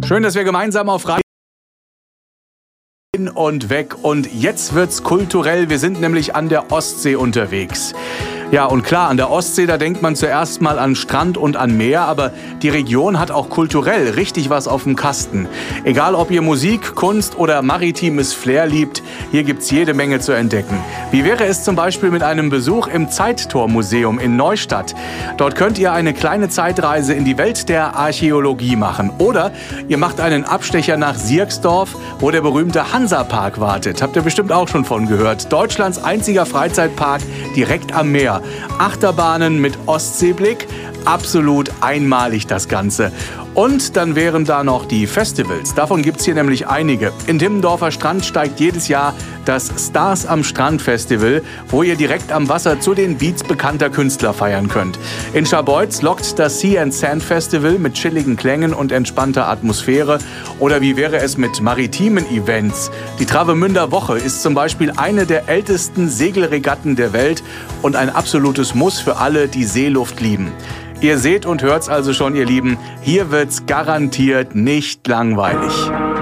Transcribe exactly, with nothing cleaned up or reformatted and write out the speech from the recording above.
Schön, dass wir gemeinsam auf Radio hin und weg. Und jetzt wird's kulturell. Wir sind nämlich an der Ostsee unterwegs. Ja, und klar, an der Ostsee, da denkt man zuerst mal an Strand und an Meer, aber die Region hat auch kulturell richtig was auf dem Kasten. Egal, ob ihr Musik, Kunst oder maritimes Flair liebt, hier gibt's jede Menge zu entdecken. Wie wäre es zum Beispiel mit einem Besuch im Zeittormuseum in Neustadt? Dort könnt ihr eine kleine Zeitreise in die Welt der Archäologie machen. Oder ihr macht einen Abstecher nach Sierksdorf, wo der berühmte Hansapark wartet. Habt ihr bestimmt auch schon von gehört. Deutschlands einziger Freizeitpark direkt am Meer. Achterbahnen mit Ostseeblick, absolut einmalig das Ganze. Und dann wären da noch die Festivals. Davon gibt es hier nämlich einige. In Timmendorfer Strand steigt jedes Jahr das Stars am Strand Festival, wo ihr direkt am Wasser zu den Beats bekannter Künstler feiern könnt. In Scharbeutz lockt das Sea and Sand Festival mit chilligen Klängen und entspannter Atmosphäre. Oder wie wäre es mit maritimen Events? Die Travemünder Woche ist zum Beispiel eine der ältesten Segelregatten der Welt und ein absolutes Muss für alle, die Seeluft lieben. Ihr seht und hört's also schon, ihr Lieben, hier wird's garantiert nicht langweilig.